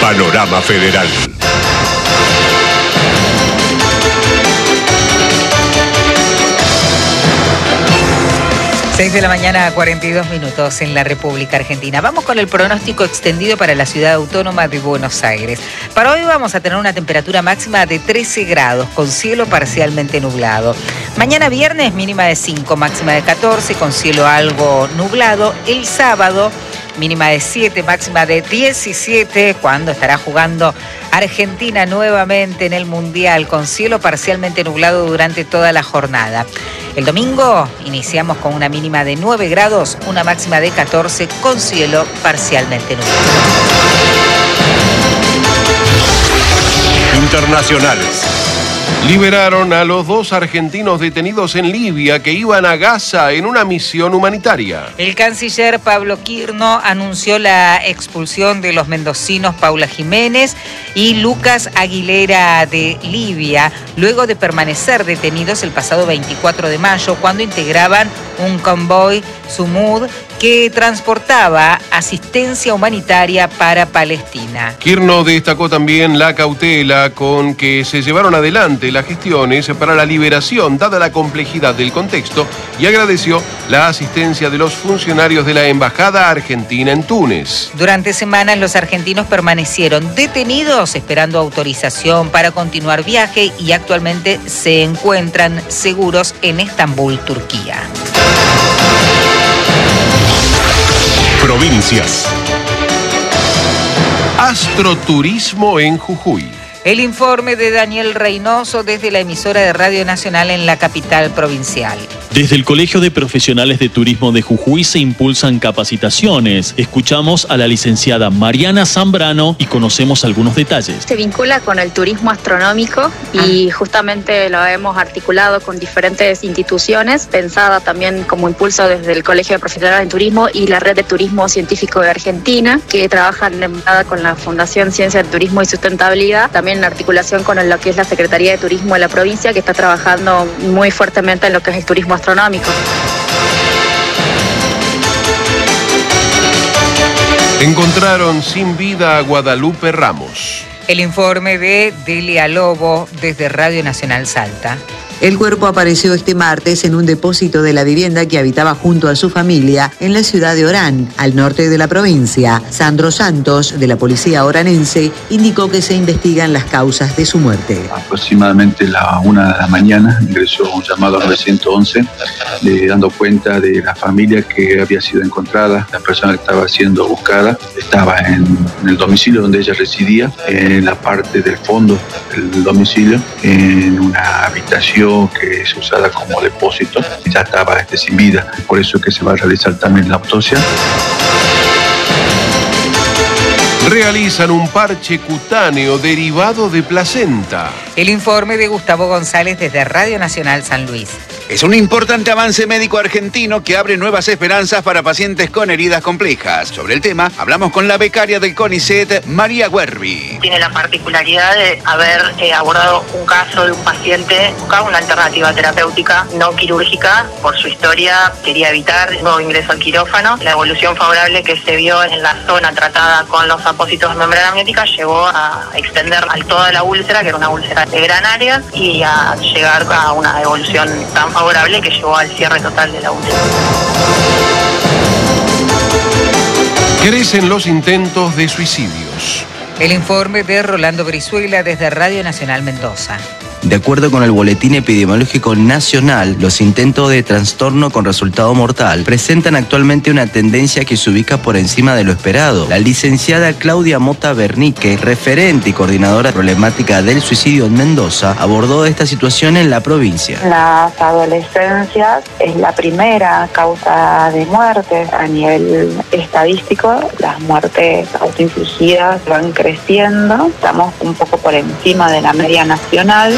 Panorama Federal. 6 de la mañana, 42 minutos en la República Argentina. Vamos con el pronóstico extendido para la ciudad autónoma de Buenos Aires. Para hoy vamos a tener una temperatura máxima de 13 grados, con cielo parcialmente nublado. Mañana viernes, mínima de 5, máxima de 14, con cielo algo nublado. El sábado, mínima de 7, máxima de 17, cuando estará jugando Argentina nuevamente en el Mundial, con cielo parcialmente nublado durante toda la jornada. El domingo iniciamos con una mínima de 9 grados, una máxima de 14, con cielo parcialmente nublado. Internacionales. Liberaron a los 2 argentinos detenidos en Libia que iban a Gaza en una misión humanitaria. El canciller Pablo Quirno anunció la expulsión de los mendocinos Paula Jiménez y Lucas Aguilera de Libia, luego de permanecer detenidos el pasado 24 de mayo, cuando integraban un convoy Sumud que transportaba asistencia humanitaria para Palestina. Quirno destacó también la cautela con que se llevaron adelante las gestiones para la liberación, dada la complejidad del contexto, y agradeció la asistencia de los funcionarios de la Embajada Argentina en Túnez. Durante semanas los argentinos permanecieron detenidos esperando autorización para continuar viaje y actualmente se encuentran seguros en Estambul, Turquía. Provincias. Astroturismo en Jujuy. El informe de Daniel Reynoso desde la emisora de Radio Nacional en la capital provincial. Desde el Colegio de Profesionales de Turismo de Jujuy se impulsan capacitaciones. Escuchamos a la licenciada Mariana Zambrano y conocemos algunos detalles. Se vincula con el turismo astronómico y justamente lo hemos articulado con diferentes instituciones, pensada también como impulso desde el Colegio de Profesionales de Turismo y la Red de Turismo Científico de Argentina, que trabajan con la Fundación Ciencia del Turismo y Sustentabilidad, también en articulación con lo que es la Secretaría de Turismo de la provincia, que está trabajando muy fuertemente en lo que es el turismo astronómico. Encontraron sin vida a Guadalupe Ramos. El informe de Delia Lobo desde Radio Nacional Salta. El cuerpo apareció este martes en un depósito de la vivienda que habitaba junto a su familia en la ciudad de Orán, al norte de la provincia. Sandro Santos, de la policía oranense, indicó que se investigan las causas de su muerte. Aproximadamente la 1 de la mañana ingresó un llamado al 911 dando cuenta de la familia que había sido encontrada. La persona que estaba siendo buscada estaba en el domicilio donde ella residía, en la parte del fondo del domicilio, en una habitación que es usada como depósito, y ya estaba sin vida. Por eso es que se va a realizar también la autopsia. Realizan un parche cutáneo derivado de placenta. El informe de Gustavo González desde Radio Nacional San Luis. Es un importante avance médico argentino que abre nuevas esperanzas para pacientes con heridas complejas. Sobre el tema, hablamos con la becaria del CONICET, María Huerbi. Tiene la particularidad de haber abordado un caso de un paciente buscaba una alternativa terapéutica no quirúrgica. Por su historia, quería evitar el nuevo ingreso al quirófano. La evolución favorable que se vio en la zona tratada con los apósitos de membrana amniótica llevó a extender a toda la úlcera, que era una úlcera de gran área, y a llegar a una evolución tan favorable que llevó al cierre total de la úlcera. Crecen los intentos de suicidios. El informe de Rolando Brizuela desde Radio Nacional Mendoza. De acuerdo con el Boletín Epidemiológico Nacional, los intentos de trastorno con resultado mortal presentan actualmente una tendencia que se ubica por encima de lo esperado. La licenciada Claudia Mota Bernique, referente y coordinadora problemática del suicidio en Mendoza, abordó esta situación en la provincia. Las adolescencias es la primera causa de muerte a nivel estadístico. Las muertes autoinfligidas van creciendo. Estamos un poco por encima de la media nacional.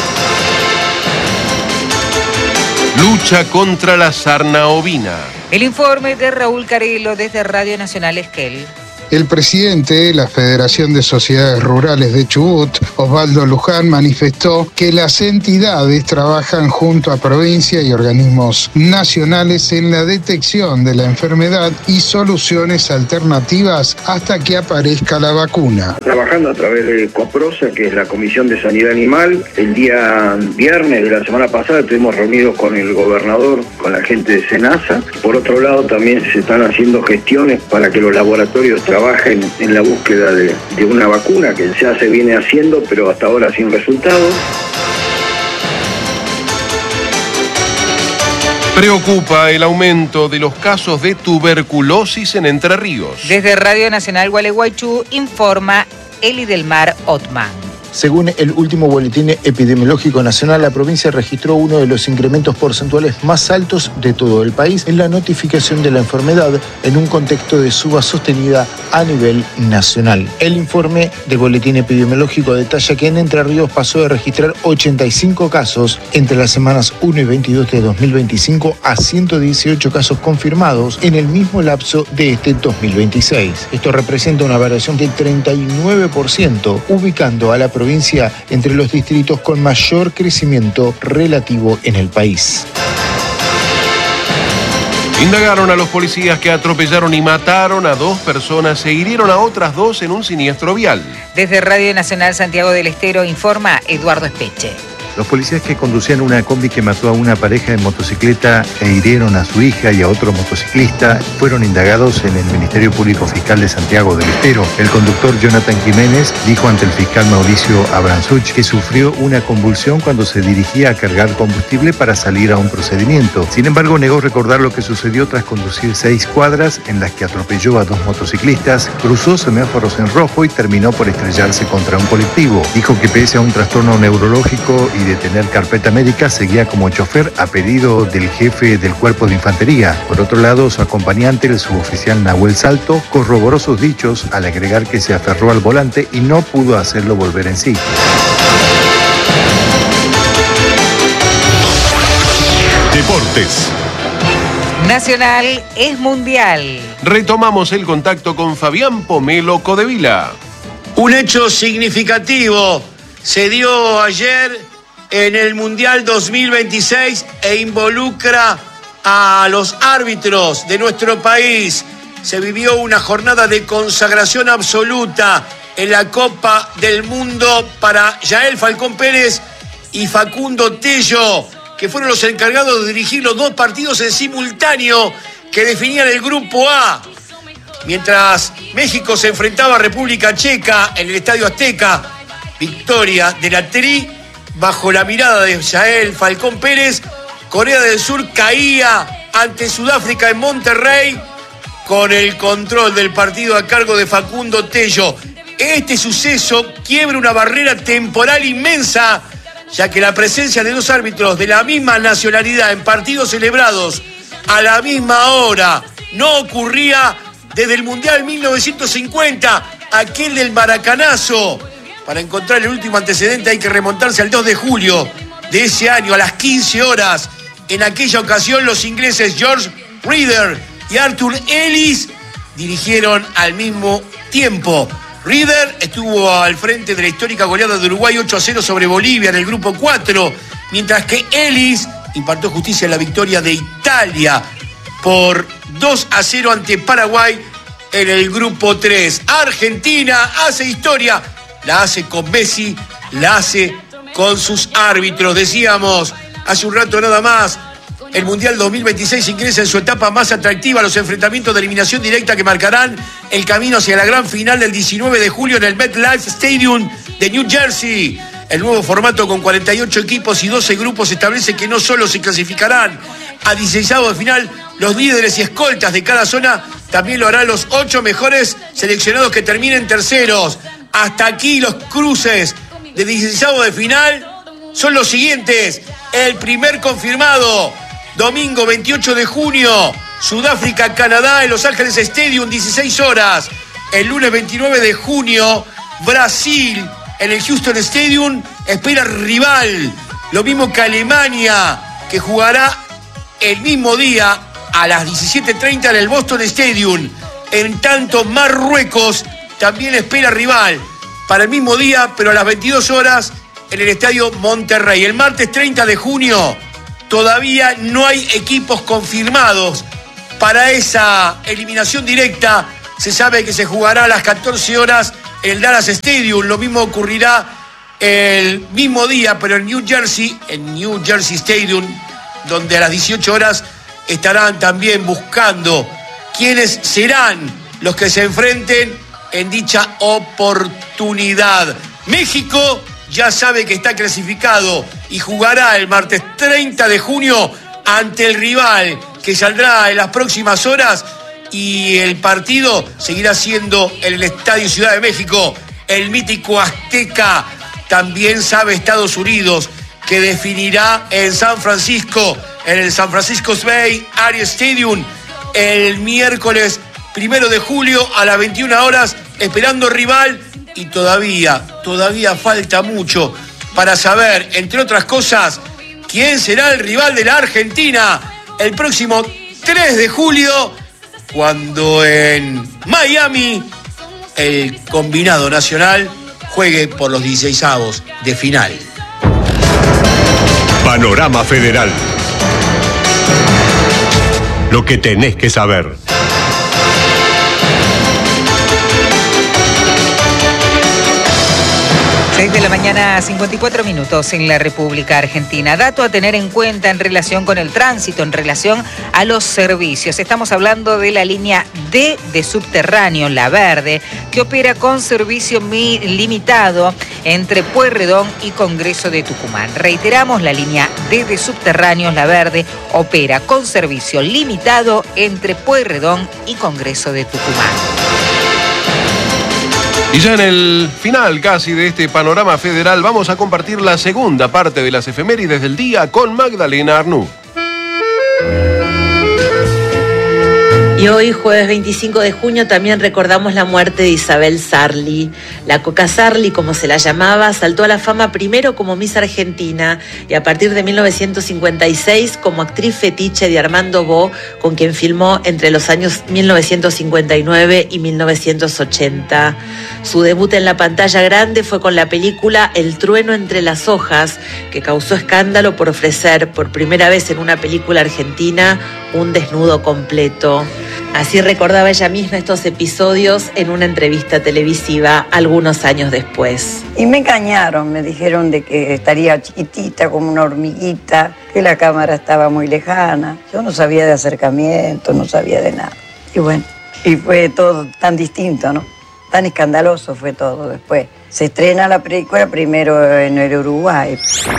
Lucha contra la sarna ovina. El informe de Raúl Carelo desde Radio Nacional Esquel. El presidente de la Federación de Sociedades Rurales de Chubut, Osvaldo Luján, manifestó que las entidades trabajan junto a provincia y organismos nacionales en la detección de la enfermedad y soluciones alternativas hasta que aparezca la vacuna. Trabajando a través de COPROSA, que es la Comisión de Sanidad Animal, el día viernes de la semana pasada estuvimos reunidos con el gobernador, con la gente de SENASA. Por otro lado, también se están haciendo gestiones para que los laboratorios trabajen en la búsqueda de una vacuna que ya se viene haciendo, pero hasta ahora sin resultados. Preocupa el aumento de los casos de tuberculosis en Entre Ríos. Desde Radio Nacional Gualeguaychú informa Eli del Mar Otman. Según el último boletín epidemiológico nacional, la provincia registró uno de los incrementos porcentuales más altos de todo el país en la notificación de la enfermedad en un contexto de suba sostenida a nivel nacional. El informe del boletín epidemiológico detalla que en Entre Ríos pasó de registrar 85 casos entre las semanas 1 y 22 de 2025 a 118 casos confirmados en el mismo lapso de este 2026. Esto representa una variación del 39%, ubicando a la provincia entre los distritos con mayor crecimiento relativo en el país. Indagaron a los policías que atropellaron y mataron a 2 personas e hirieron a otras 2 en un siniestro vial. Desde Radio Nacional Santiago del Estero informa Eduardo Espeche. Los policías que conducían una combi que mató a una pareja en motocicleta e hirieron a su hija y a otro motociclista fueron indagados en el Ministerio Público Fiscal de Santiago del Estero. El conductor Jonathan Jiménez dijo ante el fiscal Mauricio Abranzuch que sufrió una convulsión cuando se dirigía a cargar combustible para salir a un procedimiento. Sin embargo, negó recordar lo que sucedió tras conducir 6 cuadras en las que atropelló a 2 motociclistas, cruzó semáforos en rojo y terminó por estrellarse contra un colectivo. Dijo que pese a un trastorno neurológico y de tener carpeta médica, seguía como chofer a pedido del jefe del Cuerpo de Infantería. Por otro lado, su acompañante, el suboficial Nahuel Salto, corroboró sus dichos al agregar que se aferró al volante y no pudo hacerlo volver en sí. Deportes. Nacional es mundial. Retomamos el contacto con Fabián Pomelo Codevila. Un hecho significativo se dio ayer en el Mundial 2026 e involucra a los árbitros de nuestro país. Se vivió una jornada de consagración absoluta en la Copa del Mundo para Yael Falcón Pérez y Facundo Tello, que fueron los encargados de dirigir los 2 partidos en simultáneo que definían el Grupo A. Mientras México se enfrentaba a República Checa en el Estadio Azteca, victoria de la Tri. Bajo la mirada de Yael Falcón Pérez, Corea del Sur caía ante Sudáfrica en Monterrey con el control del partido a cargo de Facundo Tello. Este suceso quiebra una barrera temporal inmensa, ya que la presencia de 2 árbitros de la misma nacionalidad en partidos celebrados a la misma hora no ocurría desde el Mundial 1950, aquel del Maracanazo. Para encontrar el último antecedente hay que remontarse al 2 de julio de ese año, a las 15 horas. En aquella ocasión los ingleses George Reader y Arthur Ellis dirigieron al mismo tiempo. Reader estuvo al frente de la histórica goleada de Uruguay 8-0 sobre Bolivia en el Grupo 4, mientras que Ellis impartió justicia en la victoria de Italia por 2-0 ante Paraguay en el Grupo 3. Argentina hace historia. La hace con Messi, la hace con sus árbitros. Decíamos hace un rato nada más, el Mundial 2026 ingresa en su etapa más atractiva, los enfrentamientos de eliminación directa que marcarán el camino hacia la gran final del 19 de julio en el MetLife Stadium de New Jersey. El nuevo formato con 48 equipos y 12 grupos establece que no solo se clasificarán a 16avos de final los líderes y escoltas de cada zona, también lo harán los 8 mejores seleccionados que terminen terceros. Hasta aquí los cruces de 16avos de final son los siguientes. El primer confirmado, domingo 28 de junio, Sudáfrica, Canadá, en Los Ángeles Stadium, 16 horas. El lunes 29 de junio, Brasil, en el Houston Stadium, espera rival. Lo mismo que Alemania, que jugará el mismo día a las 17:30 en el Boston Stadium. En tanto, Marruecos también espera rival para el mismo día, pero a las 22 horas en el Estadio Monterrey. El martes 30 de junio todavía no hay equipos confirmados para esa eliminación directa. Se sabe que se jugará a las 14 horas en el Dallas Stadium. Lo mismo ocurrirá el mismo día, pero en New Jersey Stadium, donde a las 18 horas estarán también buscando quiénes serán los que se enfrenten en dicha oportunidad. México ya sabe que está clasificado y jugará el martes 30 de junio ante el rival que saldrá en las próximas horas, y el partido seguirá siendo en el Estadio Ciudad de México, el mítico Azteca. También sabe Estados Unidos que definirá en San Francisco, en el San Francisco Bay Area Stadium, el miércoles 1 de julio a las 21 horas, esperando rival. Y todavía falta mucho para saber, entre otras cosas, quién será el rival de la Argentina el próximo 3 de julio, cuando en Miami el combinado nacional juegue por los 16avos de final. Panorama Federal. Lo que tenés que saber. 6 de la mañana, 54 minutos en la República Argentina. Dato a tener en cuenta en relación con el tránsito, en relación a los servicios. Estamos hablando de la línea D de subterráneo, La Verde, que opera con servicio limitado entre Pueyrredón y Congreso de Tucumán. Reiteramos, la línea D de subterráneos, La Verde, opera con servicio limitado entre Pueyrredón y Congreso de Tucumán. Y ya en el final casi de este panorama federal vamos a compartir la segunda parte de las efemérides del día con Magdalena Arnú. Y hoy, jueves 25 de junio, también recordamos la muerte de Isabel Sarli. La Coca Sarli, como se la llamaba, saltó a la fama primero como Miss Argentina y a partir de 1956 como actriz fetiche de Armando Bo, con quien filmó entre los años 1959 y 1980. Su debut en la pantalla grande fue con la película El trueno entre las hojas, que causó escándalo por ofrecer por primera vez en una película argentina un desnudo completo. Así recordaba ella misma estos episodios en una entrevista televisiva algunos años después. Y me engañaron, me dijeron de que estaría chiquitita como una hormiguita, que la cámara estaba muy lejana. Yo no sabía de acercamiento, no sabía de nada. Y bueno, y fue todo tan distinto, ¿no? Tan escandaloso fue todo después. Se estrena la película primero en el Uruguay.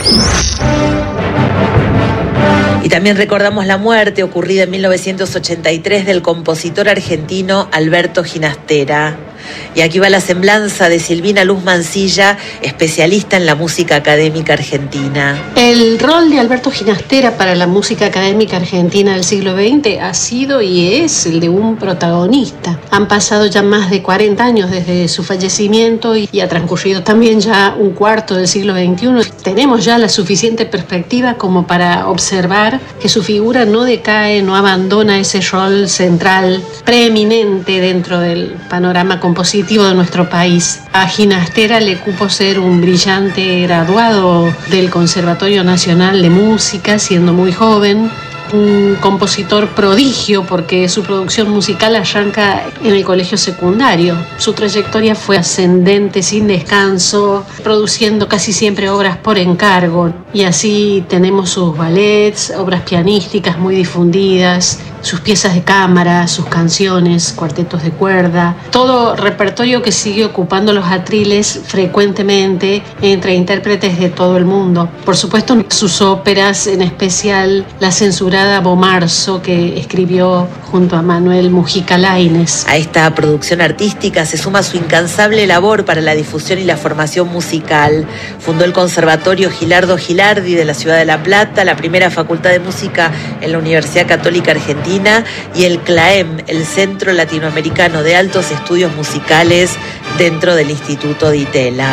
Y también recordamos la muerte ocurrida en 1983 del compositor argentino Alberto Ginastera. Y aquí va la semblanza de Silvina Luz Mancilla, especialista en la música académica argentina. El rol de Alberto Ginastera para la música académica argentina del siglo XX ha sido y es el de un protagonista. Han pasado ya más de 40 años desde su fallecimiento y ha transcurrido también ya un cuarto del siglo XXI. Tenemos ya la suficiente perspectiva como para observar que su figura no decae, no abandona ese rol central, preeminente dentro del panorama compositivo de nuestro país. A Ginastera le cupo ser un brillante graduado del Conservatorio Nacional de Música, siendo muy joven. Un compositor prodigio porque su producción musical arranca en el colegio secundario. Su trayectoria fue ascendente sin descanso, produciendo casi siempre obras por encargo. Y así tenemos sus ballets, obras pianísticas muy difundidas, sus piezas de cámara, sus canciones, cuartetos de cuerda, todo repertorio que sigue ocupando los atriles frecuentemente entre intérpretes de todo el mundo. Por supuesto, sus óperas, en especial la censurada Bomarzo, que escribió junto a Manuel Mujica Lainez. A esta producción artística se suma su incansable labor para la difusión y la formación musical. Fundó el Conservatorio Gilardo Gilardi de la ciudad de La Plata, la primera facultad de música en la Universidad Católica Argentina, y el CLAEM, el Centro Latinoamericano de Altos Estudios Musicales, dentro del Instituto Di Tella.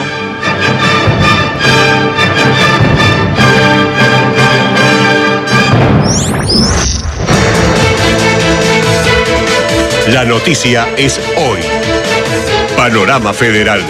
La noticia es hoy. Panorama Federal.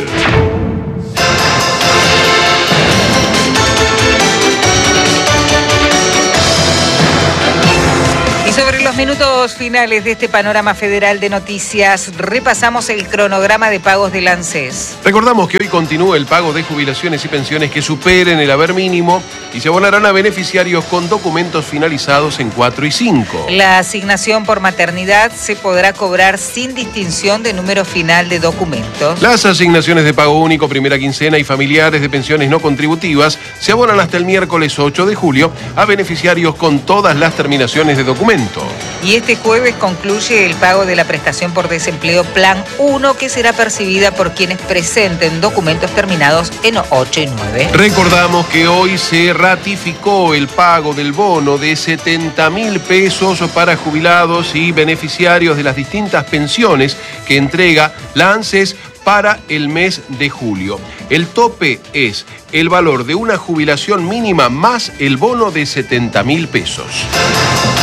Sobre los minutos finales de este panorama federal de noticias, repasamos el cronograma de pagos del ANSES. Recordamos que hoy continúa el pago de jubilaciones y pensiones que superen el haber mínimo y se abonarán a beneficiarios con documentos finalizados en 4 y 5. La asignación por maternidad se podrá cobrar sin distinción de número final de documentos. Las asignaciones de pago único, primera quincena y familiares de pensiones no contributivas se abonan hasta el miércoles 8 de julio a beneficiarios con todas las terminaciones de documento. Y este jueves concluye el pago de la prestación por desempleo Plan 1, que será percibida por quienes presenten documentos terminados en 8 y 9. Recordamos que hoy se ratificó el pago del bono de 70.000 pesos para jubilados y beneficiarios de las distintas pensiones que entrega la ANSES para el mes de julio. El tope es el valor de una jubilación mínima más el bono de 70.000 pesos.